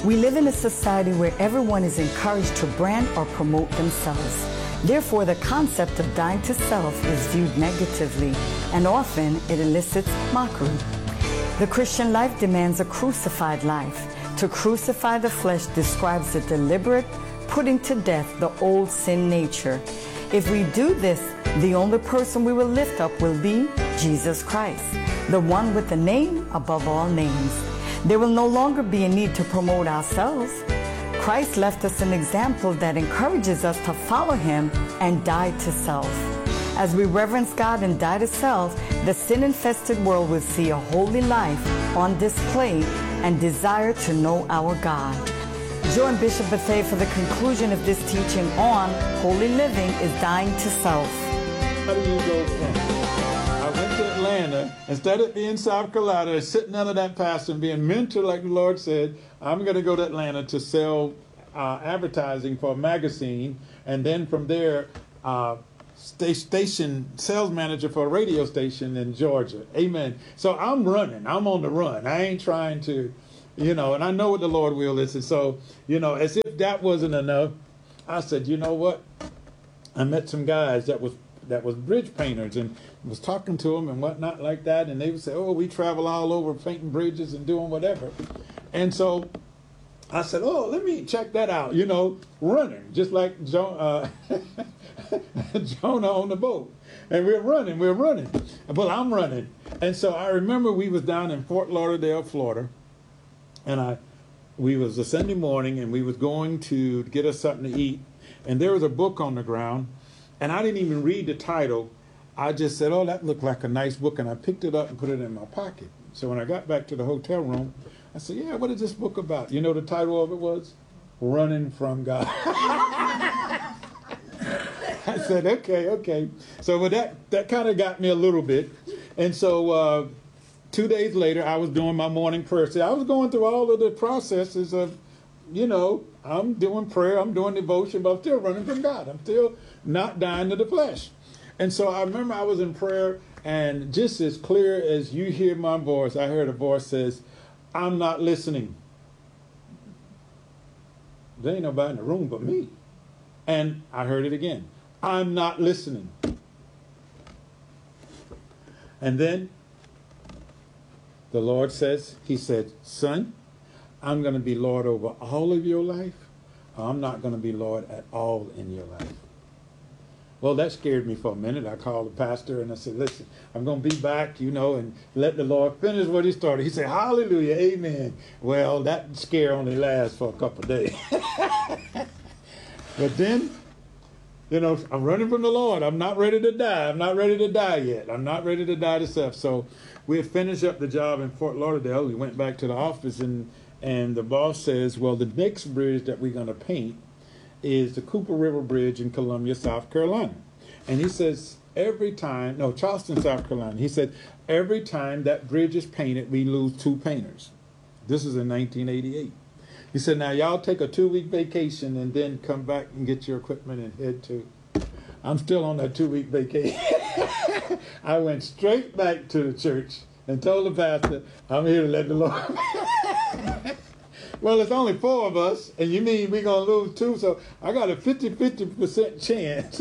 We live in a society where everyone is encouraged to brand or promote themselves. Therefore, the concept of dying to self is viewed negatively, and often it elicits mockery. The Christian life demands a crucified life. To crucify the flesh describes the deliberate putting to death the old sin nature. If we do this, the only person we will lift up will be Jesus Christ, the one with the name above all names. There will no longer be a need to promote ourselves. Christ left us an example that encourages us to follow him and die to self. As we reverence God and die to self, the sin-infested world will see a holy life on display and desire to know our God. Join Bishop Bethea for the conclusion of this teaching on Holy Living is Dying to Self. How do you go from, I went to Atlanta, instead of being South Carolina, sitting under that pastor and being mentored like the Lord said, I'm going to go to Atlanta to sell advertising for a magazine, and then from there, station sales manager for a radio station in Georgia. Amen. So I'm running. I'm on the run. I ain't trying to, and I know what the Lord will is. And so, as if that wasn't enough, I said, you know what? I met some guys that was bridge painters and was talking to them and whatnot like that. And they would say, oh, we travel all over painting bridges and doing whatever. And so I said, oh, let me check that out, running, just like Jonah on the boat. And we're running. Well, I'm running. And so I remember we was down in Fort Lauderdale, Florida, and we was a Sunday morning, and we was going to get us something to eat, and there was a book on the ground, and I didn't even read the title. I just said, oh, that looked like a nice book, and I picked it up and put it in my pocket. So when I got back to the hotel room, I said, yeah, what is this book about? You know the title of it was? Running from God. I said, okay. So that kind of got me a little bit. And so 2 days later, I was doing my morning prayer. See, I was going through all of the processes of, I'm doing prayer, I'm doing devotion, but I'm still running from God. I'm still not dying to the flesh. And so I remember I was in prayer, and just as clear as you hear my voice, I heard a voice says, I'm not listening. There ain't nobody in the room but me. And I heard it again. I'm not listening. And then the Lord says, he said, son, I'm going to be Lord over all of your life. I'm not going to be Lord at all in your life. Well, that scared me for a minute. I called the pastor and I said, listen, I'm going to be back, and let the Lord finish what he started. He said, hallelujah, amen. Well, that scare only lasts for a couple of days. But then, I'm running from the Lord. I'm not ready to die. I'm not ready to die yet. I'm not ready to die to self. So we had finished up the job in Fort Lauderdale. We went back to the office, and the boss says, well, the next bridge that we're going to paint is the Cooper River Bridge in Columbia, South Carolina. And he says, Charleston, South Carolina. He said, every time that bridge is painted, we lose 2 painters. This is in 1988. He said, now y'all take a 2-week vacation and then come back and get your equipment and head to. I'm still on that 2-week vacation. I went straight back to the church and told the pastor, I'm here to let the Lord. Well, it's only 4 of us, and you mean we're going to lose 2, so I got a 50% chance.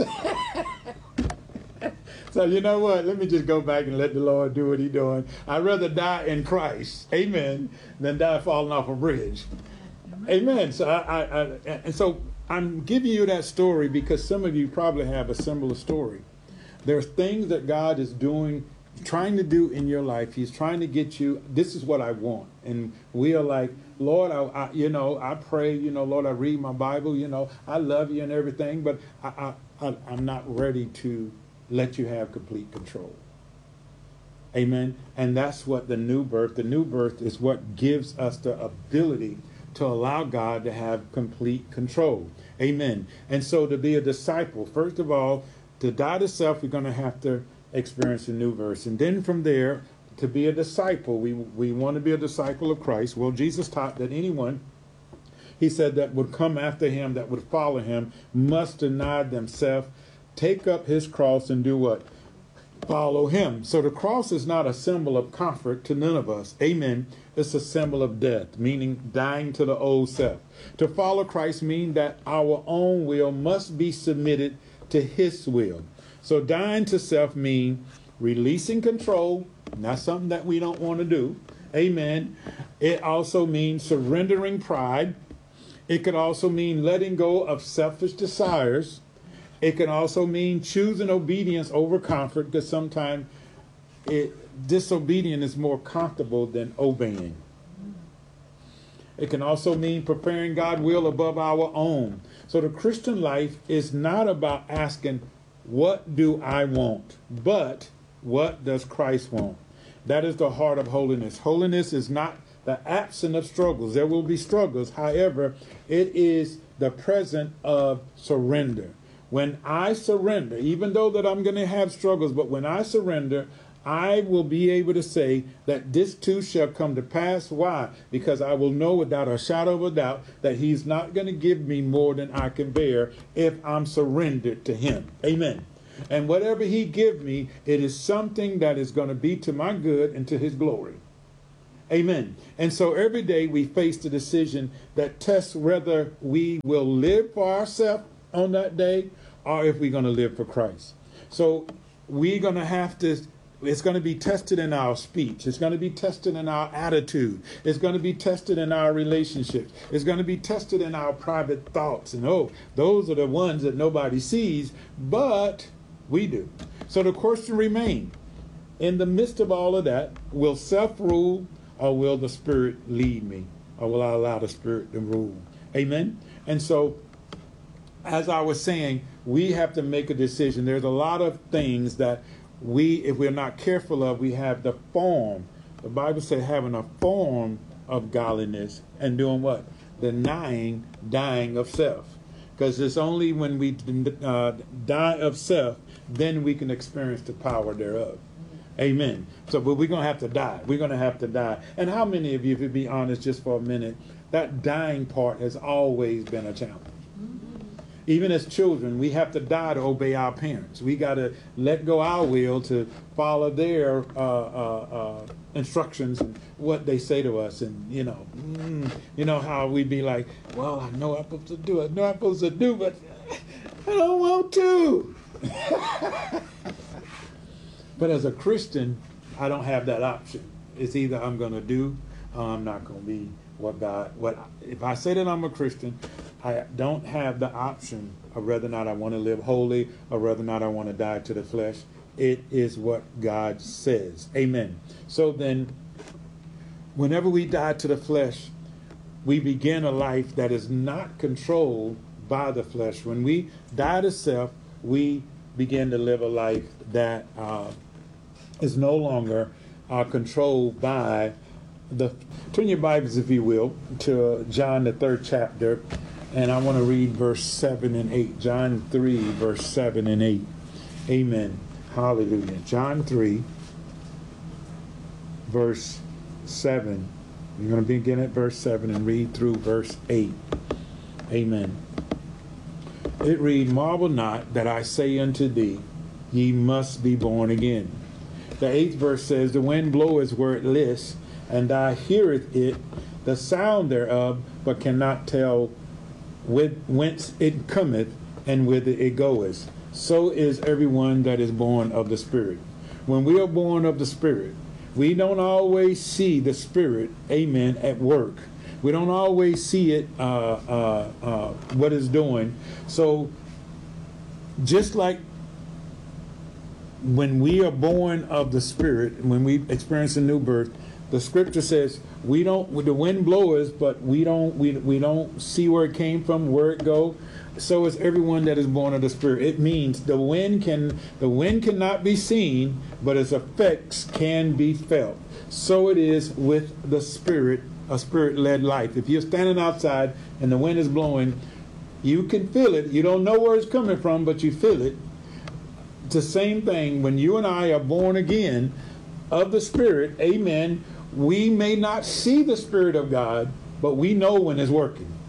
So you know what? Let me just go back and let the Lord do what he's doing. I'd rather die in Christ, amen, than die falling off a bridge. Amen. So so I'm giving you that story because some of you probably have a similar story. There's things that God is doing, trying to do in your life. He's trying to get you, this is what I want. And we are like, Lord, I pray, Lord, I read my Bible, I love you and everything, but I'm not ready to let you have complete control. Amen. And that's what the new birth is what gives us the ability to allow God to have complete control. Amen. And so to be a disciple, first of all, to die to self, we're going to have to experience a new birth. And then from there, to be a disciple, we want to be a disciple of Christ. Well, Jesus taught that anyone, he said, that would come after him, that would follow him, must deny themselves, take up his cross and do what? follow him. So the cross is not a symbol of comfort to none of us. Amen. It's a symbol of death, meaning dying to the old self. To follow Christ means that our own will must be submitted to his will. So dying to self means releasing control, not something that we don't want to do. Amen. It also means surrendering pride. It could also mean letting go of selfish desires. It can also mean choosing obedience over comfort, because sometimes disobedience is more comfortable than obeying. It can also mean preferring God's will above our own. So the Christian life is not about asking, what do I want? But what does Christ want? That is the heart of holiness. Holiness is not the absence of struggles. There will be struggles. However, it is the presence of surrender. When I surrender, even though that I'm going to have struggles, but when I surrender, I will be able to say that this too shall come to pass. Why? Because I will know without a shadow of a doubt that he's not going to give me more than I can bear if I'm surrendered to him. Amen. And whatever he give me, it is something that is going to be to my good and to his glory. Amen. And so every day we face the decision that tests whether we will live for ourselves on that day or if we're going to live for Christ. So we're going to have to, it's going to be tested in our speech. It's going to be tested in our attitude. It's going to be tested in our relationships. It's going to be tested in our private thoughts. And those are the ones that nobody sees, but we do. So the question remains, in the midst of all of that, will self rule or will the Spirit lead me? Or will I allow the Spirit to rule? Amen? And so, as I was saying, we have to make a decision. There's a lot of things that if we're not careful of, we have the form. The Bible says having a form of godliness and doing what? Denying, dying of self. Because it's only when we die of self, then we can experience the power thereof. Amen. So, but we're going to have to die. We're going to have to die. And how many of you, if you be honest just for a minute, that dying part has always been a challenge. Even as children, we have to die to obey our parents. We got to let go our will to follow their instructions and what they say to us. And, you know how we be like, well, I know I'm supposed to do it. I know I'm supposed to do, but I don't want to. But as a Christian, I don't have that option. It's either I'm going to do or I'm not going to be if I say that I'm a Christian, I don't have the option of whether or not I want to live holy or whether or not I want to die to the flesh. It is what God says. Amen. So then, whenever we die to the flesh, we begin a life that is not controlled by the flesh. When we die to self, we begin to live a life that is no longer controlled by turn your Bibles, if you will, to John, the 3rd chapter, and I want to read verse 7 and 8. John 3, verse 7 and 8. Amen. Hallelujah. John 3, verse 7. We're going to begin at verse 7 and read through verse 8. Amen. It reads, marvel not that I say unto thee, ye must be born again. The 8th verse says, the wind bloweth where it lists, and thou heareth it, the sound thereof, but cannot tell whence it cometh and whither it goeth. So is everyone that is born of the Spirit. When we are born of the Spirit, we don't always see the Spirit, amen, at work. We don't always see it, what it's doing. So just like when we are born of the Spirit, when we experience a new birth, the scripture says the wind blows, but we don't see where it came from, where it go. So is everyone that is born of the Spirit. It means the wind cannot be seen, but its effects can be felt. So it is with the Spirit, a Spirit-led life. If you're standing outside and the wind is blowing, you can feel it. You don't know where it's coming from, but you feel it. It's the same thing when you and I are born again of the Spirit, amen. We may not see the Spirit of God, but we know when it's working.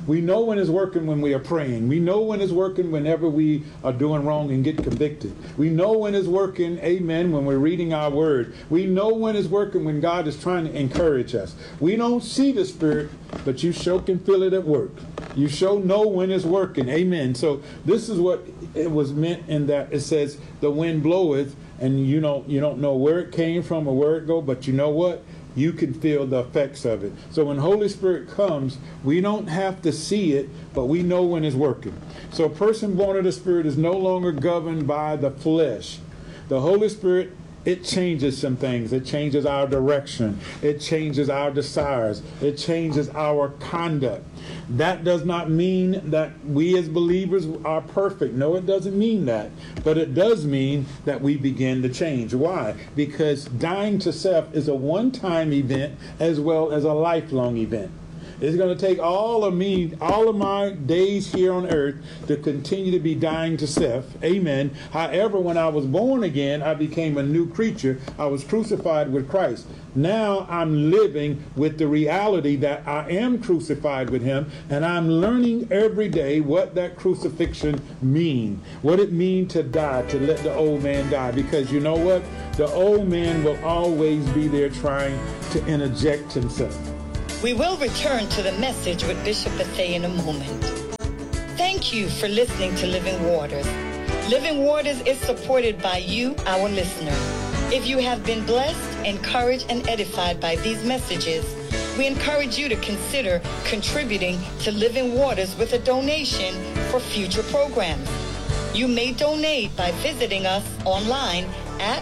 We know when it's working when we are praying. We know when it's working whenever we are doing wrong and get convicted. We know when it's working, amen, when we're reading our word. We know when it's working when God is trying to encourage us. We don't see the Spirit, but you sure can feel it at work. You sure know when it's working, amen. So this is what it was meant in that it says the wind bloweth, and you don't know where it came from or where it go, but you know what? You can feel the effects of it. So when Holy Spirit comes, we don't have to see it, but we know when it's working. So a person born of the Spirit is no longer governed by the flesh. The Holy Spirit, it changes some things. It changes our direction. It changes our desires. It changes our conduct. That does not mean that we as believers are perfect. No, it doesn't mean that. But it does mean that we begin to change. Why? Because dying to self is a one-time event as well as a lifelong event. It's going to take all of my days here on earth to continue to be dying to self. Amen. However, when I was born again, I became a new creature. I was crucified with Christ. Now I'm living with the reality that I am crucified with him, and I'm learning every day what that crucifixion means, what it means to die, to let the old man die. Because you know what? The old man will always be there trying to interject himself. We will return to the message with Bishop Bethea in a moment. Thank you for listening to Living Waters. Living Waters is supported by you, our listener. If you have been blessed, encouraged, and edified by these messages, we encourage you to consider contributing to Living Waters with a donation for future programs. You may donate by visiting us online at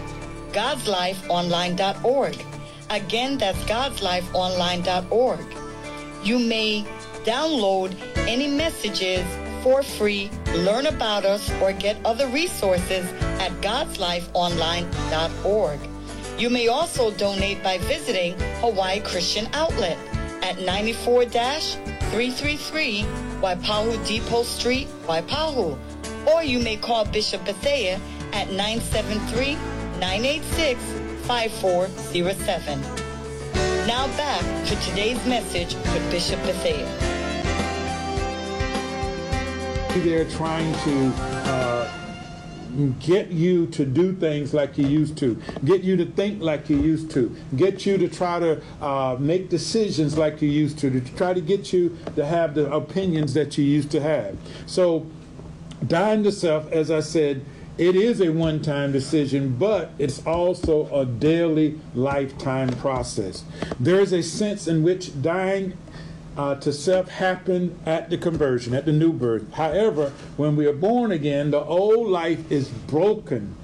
godslifeonline.org. Again, that's godslifeonline.org. You may download any messages for free, learn about us, or get other resources at godslifeonline.org. You may also donate by visiting Hawaii Christian Outlet at 94-333 Waipahu Depot Street, Waipahu. Or you may call Bishop Bethea at 973-986-5407. Now back to today's message with Bishop Bethea. They're trying to get you to do things like you used to, get you to think like you used to, get you to try to make decisions like you used to try to get you to have the opinions that you used to have. So dying to self, as I said, it is a one-time decision, but it's also a daily, lifetime process. There is a sense in which dying to self happened at the conversion, at the new birth. However, when we are born again, the old life is broken,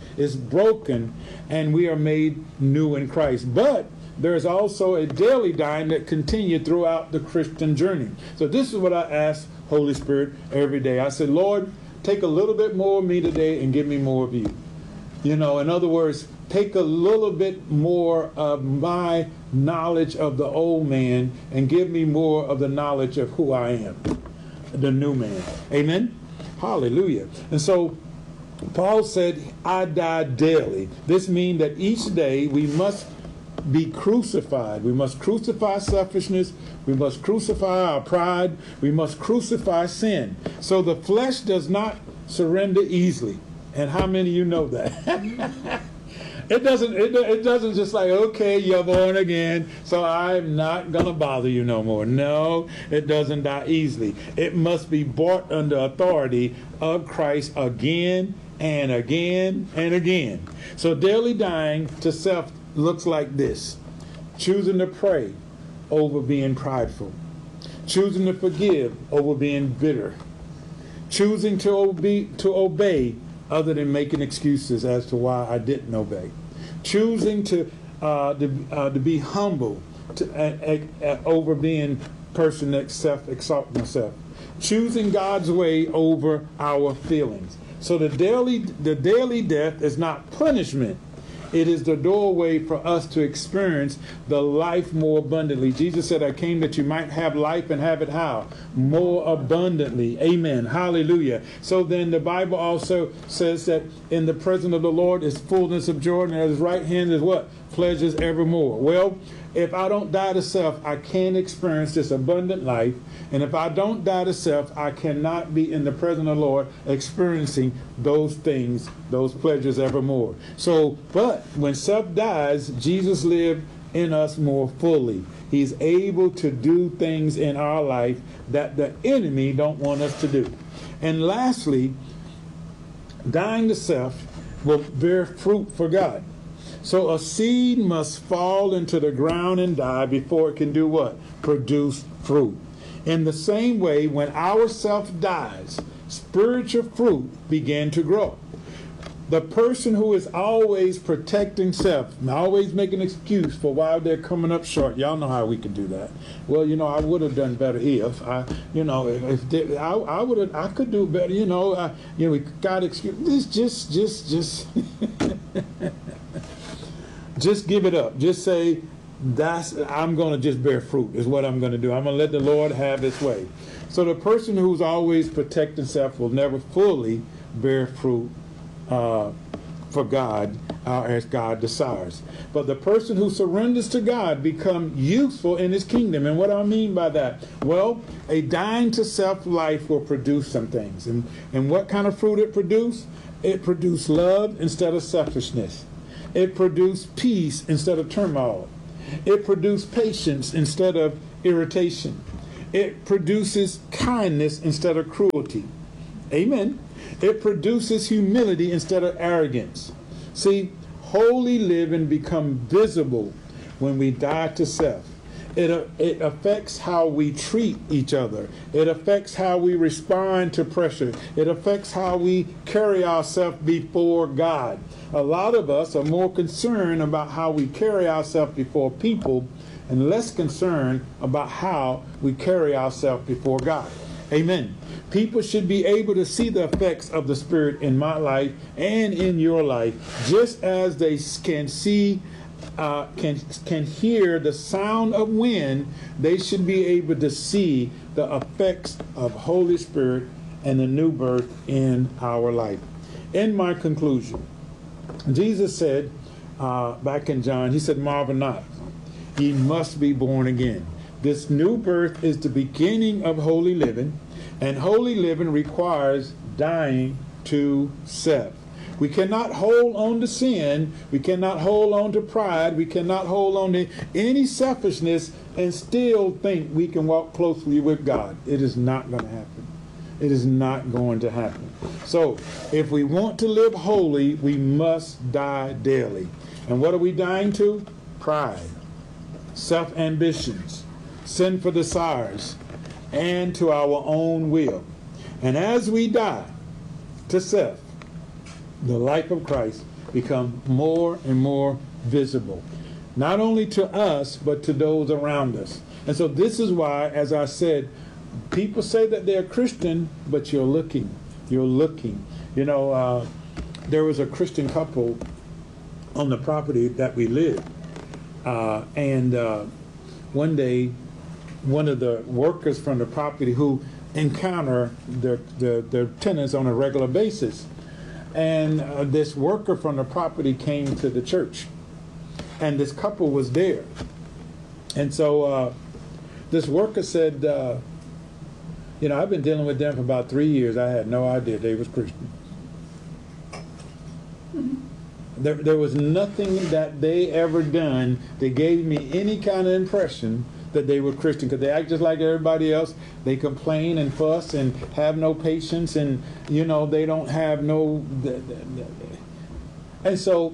and we are made new in Christ. But there is also a daily dying that continues throughout the Christian journey. So this is what I ask Holy Spirit every day. I said, Lord, take a little bit more of me today and give me more of you. You know, in other words, take a little bit more of my knowledge of the old man and give me more of the knowledge of who I am, the new man. Amen? Hallelujah. And so Paul said, I die daily. This means that each day we must be crucified. We must crucify selfishness. We must crucify our pride. We must crucify sin. So the flesh does not surrender easily. And how many of you know that? It doesn't just like, okay, you're born again, so I'm not going to bother you no more. No, it doesn't die easily. It must be brought under authority of Christ again and again and again. So daily dying to self looks like this: choosing to pray over being prideful, choosing to forgive over being bitter, choosing to obey other than making excuses as to why I didn't obey, choosing to be humble over being person that self-exalt myself, choosing God's way over our feelings. So the daily death is not punishment. It is the doorway for us to experience the life more abundantly. Jesus said, I came that you might have life and have it how? More abundantly. Amen. Hallelujah. So then the Bible also says that in the presence of the Lord is fullness of joy, and at his right hand is what? pleasures evermore. Well, if I don't die to self, I can't experience this abundant life. And if I don't die to self, I cannot be in the presence of the Lord experiencing those things, those pleasures evermore. So, but when self dies, Jesus lived in us more fully. He's able to do things in our life that the enemy don't want us to do. And lastly, dying to self will bear fruit for God. So a seed must fall into the ground and die before it can do what? Produce fruit. In the same way, when our self dies, spiritual fruit begin to grow. The person who is always protecting self, always making an excuse for why they're coming up short. Y'all know how we can do that. Well, I would have done better if I could do better. We got excuse. Just just give it up. Just say, I'm going to just bear fruit is what I'm going to do. I'm going to let the Lord have his way. So the person who's always protecting self will never fully bear fruit for God as God desires. But the person who surrenders to God become useful in his kingdom. And what I mean by that? Well, a dying to self life will produce some things. And what kind of fruit it produce? It produced love instead of selfishness. It produced peace instead of turmoil. It produced patience instead of irritation. It produces kindness instead of cruelty. Amen. It produces humility instead of arrogance. See, holy living becomes visible when we die to self. It affects how we treat each other. It affects how we respond to pressure. It affects how we carry ourselves before God. A lot of us are more concerned about how we carry ourselves before people and less concerned about how we carry ourselves before God. Amen. People should be able to see the effects of the Spirit in my life and in your life, just as they can see, can hear the sound of wind. They should be able to see the effects of Holy Spirit and the new birth in our life. In my conclusion, Jesus said back in John, he said, "Marvel not, ye must be born again." This new birth is the beginning of holy living, and holy living requires dying to self. We cannot hold on to sin. We cannot hold on to pride. We cannot hold on to any selfishness and still think we can walk closely with God. It is not going to happen. It is not going to happen. So, if we want to live holy, we must die daily. And what are we dying to? Pride, self-ambitions, sinful desires, and to our own will. And as we die to self, the life of Christ becomes more and more visible, not only to us, but to those around us. And so this is why, as I said, people say that they're Christian, but you're looking. There was a Christian couple on the property that we lived. And one day, one of the workers from the property who encounter their tenants on a regular basis, and this worker from the property came to the church, and this couple was there. And so this worker said, I've been dealing with them for about 3 years. I had no idea they was Christian. There was nothing that they ever done that gave me any kind of impression that they were Christian, because they act just like everybody else. They complain and fuss and have no patience, and they don't have no. And so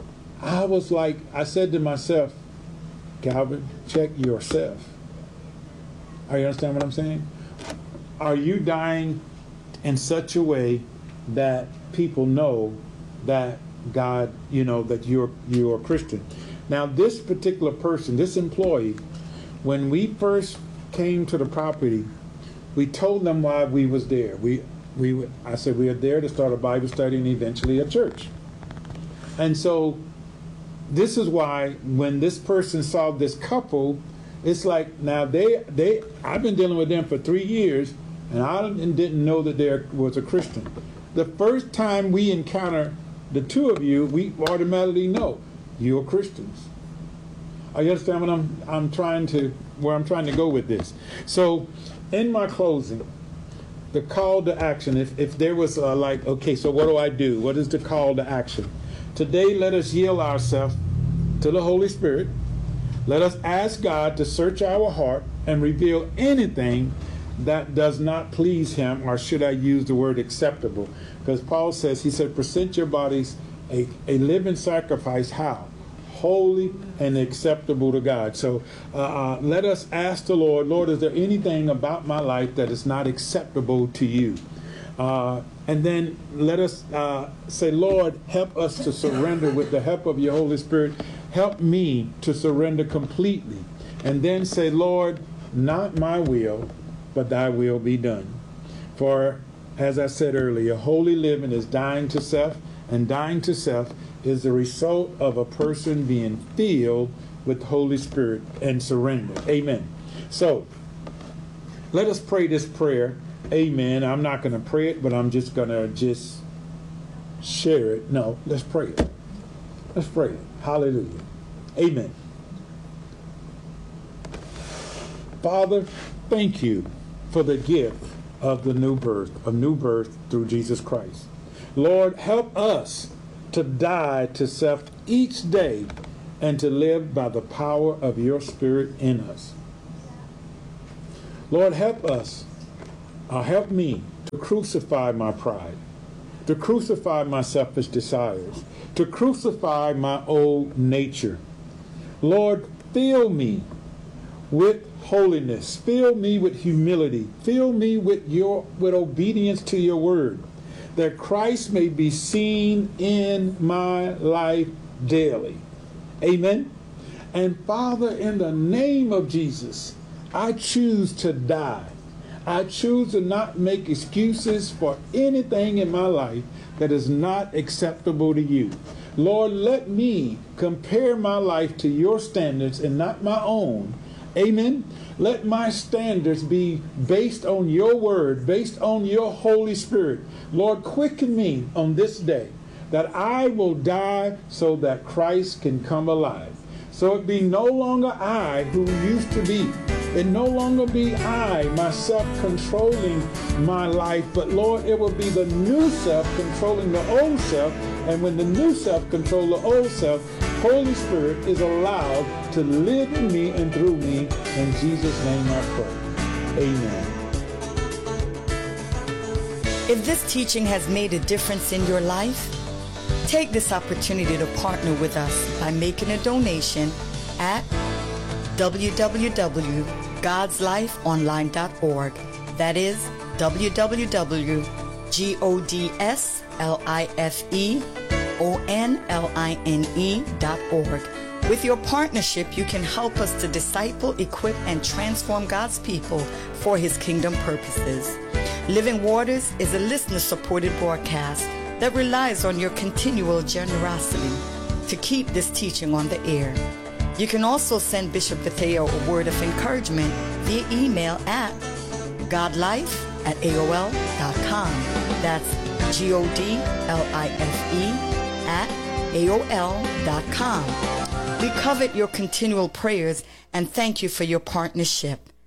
I said to myself, Calvin, check yourself. Are you understand what I'm saying? Are you dying in such a way that people know that God, that you're a Christian? Now, this particular person, this employee, when we first came to the property, we told them why we was there. I said we are there to start a Bible study and eventually a church. And so this is why when this person saw this couple, it's like, now I've been dealing with them for 3 years, and I didn't know that there was a Christian. The first time we encounter the two of you, we automatically know. you're Christians. Are you understand what I'm trying to go with this? So in my closing, the call to action, if there was okay, so what do I do? What is the call to action? Today, let us yield ourselves to the Holy Spirit. Let us ask God to search our heart and reveal anything that does not please him, or should I use the word acceptable? Because Paul says, he said, present your bodies a living sacrifice. How? Holy and acceptable to God. So let us ask the Lord, Lord, is there anything about my life that is not acceptable to you? And then let us say, Lord, help us to surrender with the help of your Holy Spirit. Help me to surrender completely. And then say, Lord, not my will, but thy will be done. For, as I said earlier, holy living is dying to self, and dying to self is the result of a person being filled with the Holy Spirit and surrender. Amen. So, let us pray this prayer. Amen. I'm not going to pray it, but I'm just going to share it. No, let's pray it. Let's pray it. Hallelujah. Amen. Father, thank you for the gift of the new birth through Jesus Christ. Lord, help us to die to self each day and to live by the power of your Spirit in us. Lord, help me to crucify my pride, to crucify my selfish desires, to crucify my old nature. Lord, fill me with holiness, fill me with humility, fill me with obedience to your word, that Christ may be seen in my life daily. Amen. And Father, in the name of Jesus, I choose to die. I choose to not make excuses for anything in my life that is not acceptable to you. Lord, let me compare my life to your standards and not my own. Amen. Let my standards be based on your word, based on your Holy Spirit. Lord, quicken me on this day that I will die so that Christ can come alive. So it be no longer I who used to be. It no longer be I, myself, controlling my life, but Lord, it will be the new self controlling the old self. And when the new self controls the old self, Holy Spirit is allowed to live in me and through me. In Jesus' name I pray. Amen. If this teaching has made a difference in your life, take this opportunity to partner with us by making a donation at www.godslifeonline.org. That is www.godslifeonline.org. With your partnership, you can help us to disciple, equip, and transform God's people for his kingdom purposes. Living Waters is a listener-supported broadcast that relies on your continual generosity to keep this teaching on the air. You can also send Bishop Bethea a word of encouragement via email at godlife@aol.com. That's godlife@aol.com. We covet your continual prayers and thank you for your partnership.